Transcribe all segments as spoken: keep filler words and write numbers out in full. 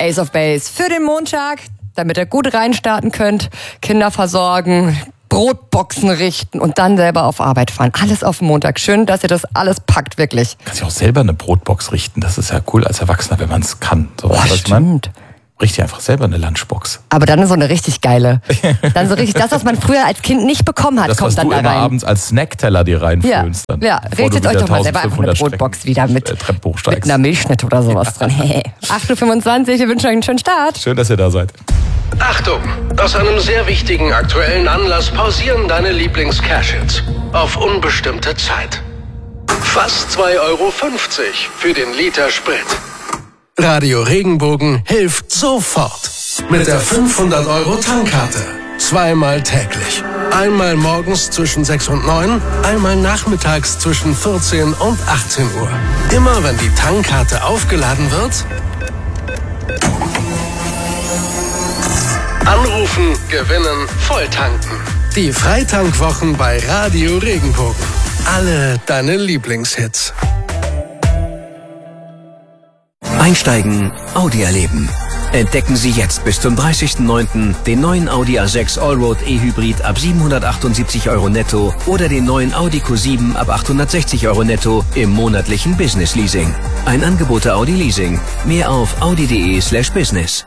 Ace of Base für den Montag, damit ihr gut reinstarten könnt, Kinder versorgen, Brotboxen richten und dann selber auf Arbeit fahren. Alles auf den Montag. Schön, dass ihr das alles packt, wirklich. Kannst du auch selber eine Brotbox richten. Das ist ja cool als Erwachsener, wenn man es kann. So, oh, was stimmt. Richte einfach selber eine Lunchbox. Aber dann so eine richtig geile. Dann so richtig das, was man früher als Kind nicht bekommen hat, das, kommt dann da rein. Das, was du immer abends als Snackteller dir reinfüllst. Ja, dann, ja. Richtet euch doch mal selber einfach eine Brotbox wieder mit, mit einer Milchschnitte oder sowas drin. Hey. acht Uhr fünfundzwanzig, wir wünschen euch einen schönen Start. Schön, dass ihr da seid. Achtung! Aus einem sehr wichtigen aktuellen Anlass pausieren deine Lieblings-Cash-Hits auf unbestimmte Zeit. Fast zwei Euro fünfzig für den Liter Sprit. Radio Regenbogen hilft sofort. Mit der fünfhundert Euro Tankkarte. Zweimal täglich. Einmal morgens zwischen sechs und neun, einmal nachmittags zwischen vierzehn und achtzehn Uhr. Immer wenn die Tankkarte aufgeladen wird, anrufen, gewinnen, volltanken. Die Freitankwwochen bei Radio Regenbogen. Alle deine Lieblingshits. Einsteigen, Audi erleben. Entdecken Sie jetzt bis zum dreißigsten neunten den neuen Audi A sechs Allroad E-Hybrid ab siebenhundertachtundsiebzig Euro netto oder den neuen Audi Q sieben ab achthundertsechzig Euro netto im monatlichen Business Leasing. Ein Angebot der Audi Leasing. Mehr auf audi.de slash business.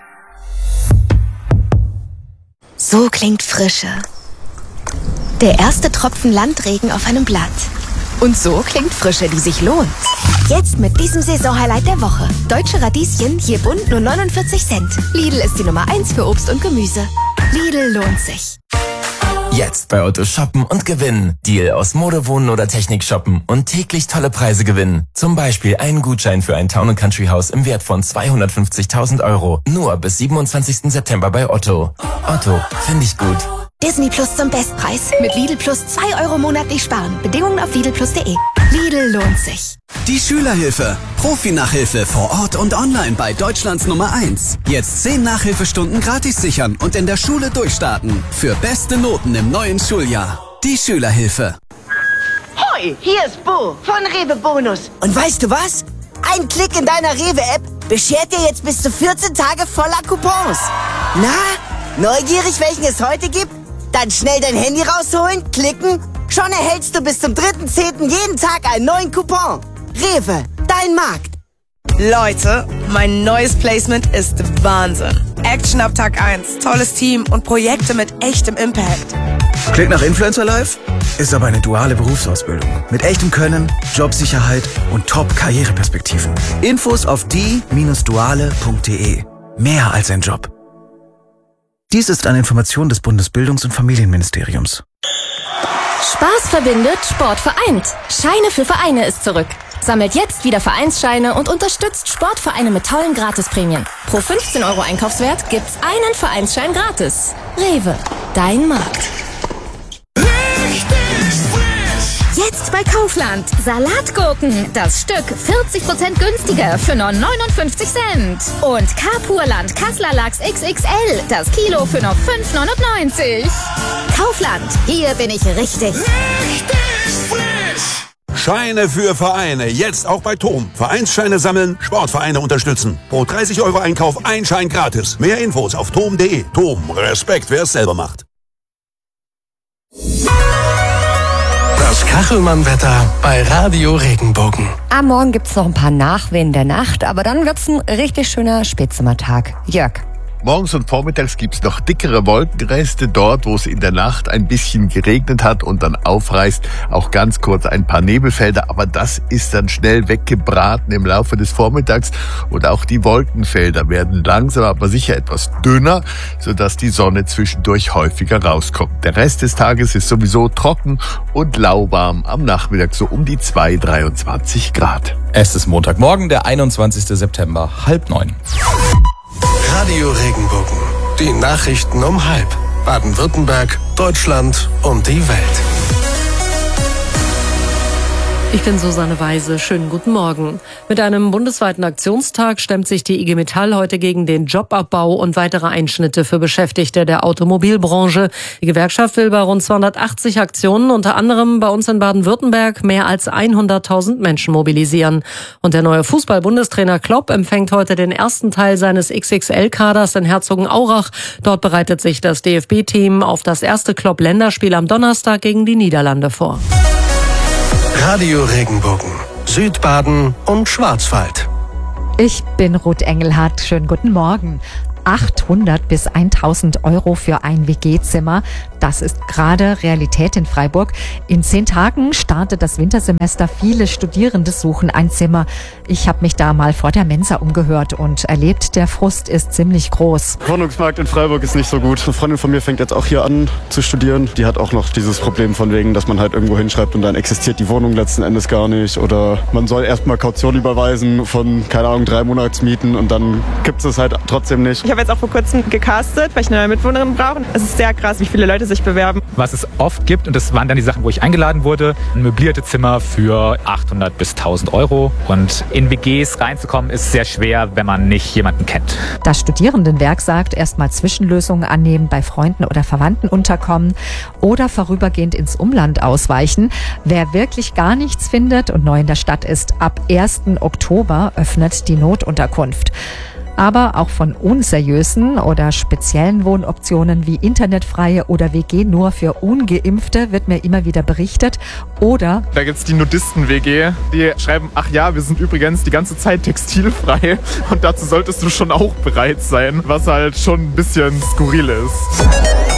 So klingt Frische. Der erste Tropfen Landregen auf einem Blatt. Und so klingt Frische, die sich lohnt. Jetzt mit diesem Saisonhighlight der Woche. Deutsche Radieschen, je bunt nur neunundvierzig Cent. Lidl ist die Nummer eins für Obst und Gemüse. Lidl lohnt sich. Jetzt bei Otto shoppen und gewinnen. Deal aus Mode, Wohnen oder Technik shoppen und täglich tolle Preise gewinnen. Zum Beispiel einen Gutschein für ein Town and Country Haus im Wert von zweihundertfünfzigtausend Euro. Nur bis siebenundzwanzigsten September bei Otto. Otto, finde ich gut. Disney Plus zum Bestpreis. Mit Lidl Plus zwei Euro monatlich sparen. Bedingungen auf lidl plus punkt de. Lidl lohnt sich. Die Schülerhilfe. Profi-Nachhilfe vor Ort und online bei Deutschlands Nummer eins. Jetzt zehn Nachhilfestunden gratis sichern und in der Schule durchstarten. Für beste Noten im neuen Schuljahr. Die Schülerhilfe. Hoi, hier ist Bo von Rewe Bonus. Und weißt du was? Ein Klick in deiner Rewe-App beschert dir jetzt bis zu vierzehn Tage voller Coupons. Na, neugierig, welchen es heute gibt? Dann schnell dein Handy rausholen, klicken. Schon erhältst du bis zum dritten zehnten jeden Tag einen neuen Coupon. Rewe, dein Markt. Leute, mein neues Placement ist Wahnsinn. Action ab Tag eins, tolles Team und Projekte mit echtem Impact. Klingt nach Influencer Life? Ist aber eine duale Berufsausbildung. Mit echtem Können, Jobsicherheit und Top-Karriereperspektiven. Infos auf die Bindestrich duale Punkt de. Mehr als ein Job. Dies ist eine Information des Bundesbildungs- und Familienministeriums. Spaß verbindet, Sport vereint. Scheine für Vereine ist zurück. Sammelt jetzt wieder Vereinsscheine und unterstützt Sportvereine mit tollen Gratisprämien. Pro fünfzehn Euro Einkaufswert gibt's einen Vereinsschein gratis. Rewe, dein Markt. Jetzt bei Kaufland. Salatgurken. Das Stück vierzig Prozent günstiger für nur neunundfünfzig Cent. Und Kapurland Kassler Lachs X X L. Das Kilo für nur fünf neunundneunzig. Kaufland. Hier bin ich richtig. Richtig frisch. Scheine für Vereine. Jetzt auch bei Tom. Vereinsscheine sammeln, Sportvereine unterstützen. Pro dreißig Euro Einkauf ein Schein gratis. Mehr Infos auf tom punkt de. Tom, Respekt, wer es selber macht. Das Kachelmann-Wetter bei Radio Regenbogen. Am Morgen gibt's noch ein paar Nachwehen der Nacht, aber dann wird's ein richtig schöner Spätsommertag. Jörg. Morgens und vormittags gibt's noch dickere Wolkenreste dort, wo es in der Nacht ein bisschen geregnet hat und dann aufreißt. Auch ganz kurz ein paar Nebelfelder, aber das ist dann schnell weggebraten im Laufe des Vormittags. Und auch die Wolkenfelder werden langsam aber sicher etwas dünner, sodass die Sonne zwischendurch häufiger rauskommt. Der Rest des Tages ist sowieso trocken und lauwarm. Am Nachmittag so um die zwei, dreiundzwanzig Grad. Es ist Montagmorgen, der einundzwanzigsten September, halb neun. Radio Regenbogen. Die Nachrichten um halb. Baden-Württemberg, Deutschland und die Welt. Ich bin Susanne Weise. Schönen guten Morgen. Mit einem bundesweiten Aktionstag stemmt sich die I G Metall heute gegen den Jobabbau und weitere Einschnitte für Beschäftigte der Automobilbranche. Die Gewerkschaft will bei rund zweihundertachtzig Aktionen, unter anderem bei uns in Baden-Württemberg, mehr als hunderttausend Menschen mobilisieren. Und der neue Fußball-Bundestrainer Klopp empfängt heute den ersten Teil seines X X L-Kaders in Herzogenaurach. Dort bereitet sich das D F B-Team auf das erste Klopp-Länderspiel am Donnerstag gegen die Niederlande vor. Radio Regenbogen, Südbaden und Schwarzwald. Ich bin Ruth Engelhardt. Schönen guten Morgen. achthundert bis tausend Euro für ein W G-Zimmer. Das ist gerade Realität in Freiburg. In zehn Tagen startet das Wintersemester. Viele Studierende suchen ein Zimmer. Ich habe mich da mal vor der Mensa umgehört und erlebt, der Frust ist ziemlich groß. Der Wohnungsmarkt in Freiburg ist nicht so gut. Eine Freundin von mir fängt jetzt auch hier an zu studieren. Die hat auch noch dieses Problem von wegen, dass man halt irgendwo hinschreibt und dann existiert die Wohnung letzten Endes gar nicht. Oder man soll erstmal Kaution überweisen von, keine Ahnung, drei Monatsmieten und dann gibt es halt trotzdem nicht. Ich habe jetzt auch vor kurzem gecastet, weil ich eine neue Mitwohnerin brauche. Es ist sehr krass, wie viele Leute sich bewerben. Was es oft gibt, und das waren dann die Sachen, wo ich eingeladen wurde, ein möblierte Zimmer für achthundert bis tausend Euro. Und in W Gs reinzukommen ist sehr schwer, wenn man nicht jemanden kennt. Das Studierendenwerk sagt, erstmal Zwischenlösungen annehmen, bei Freunden oder Verwandten unterkommen oder vorübergehend ins Umland ausweichen. Wer wirklich gar nichts findet und neu in der Stadt ist, ab ersten Oktober öffnet die Notunterkunft. Aber auch von unseriösen oder speziellen Wohnoptionen wie internetfreie oder W G nur für Ungeimpfte wird mir immer wieder berichtet. Oder da gibt's die Nudisten-W G, die schreiben, ach ja, wir sind übrigens die ganze Zeit textilfrei und dazu solltest du schon auch bereit sein, was halt schon ein bisschen skurril ist.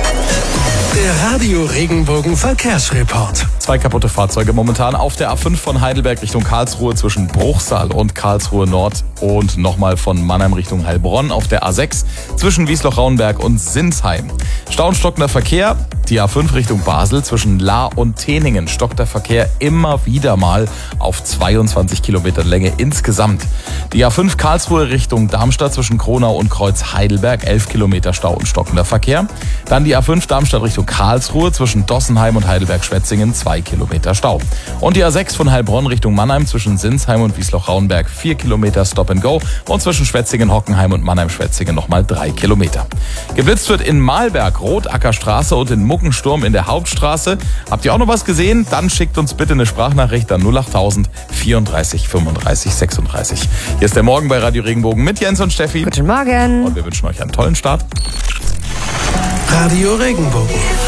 Der Radio Regenbogen Verkehrsreport. Zwei kaputte Fahrzeuge momentan auf der A fünf von Heidelberg Richtung Karlsruhe zwischen Bruchsal und Karlsruhe Nord und nochmal von Mannheim Richtung Heilbronn auf der A sechs zwischen Wiesloch-Rauenberg und Sinsheim. Stau und stockender Verkehr. Die A fünf Richtung Basel zwischen Lahr und Teningen stockt der Verkehr immer wieder mal auf zweiundzwanzig Kilometer Länge insgesamt. Die A fünf Karlsruhe Richtung Darmstadt zwischen Kronau und Kreuz Heidelberg elf Kilometer Stau und stockender Verkehr. Dann die A fünf Darmstadt Richtung Karlsruhe zwischen Dossenheim und Heidelberg-Schwetzingen zwei Kilometer Stau. Und die A sechs von Heilbronn Richtung Mannheim zwischen Sinsheim und Wiesloch-Rauenberg vier Kilometer Stop and Go und zwischen Schwetzingen, Hockenheim und Mannheim-Schwetzingen nochmal drei Kilometer. Geblitzt wird in Mahlberg, Rotackerstraße und in Muckensturm in der Hauptstraße. Habt ihr auch noch was gesehen? Dann schickt uns bitte eine Sprachnachricht an null acht tausend vierunddreißig fünfunddreißig sechsunddreißig. Hier ist der Morgen bei Radio Regenbogen mit Jens und Steffi. Guten Morgen. Und wir wünschen euch einen tollen Start. Radio Regenbogen.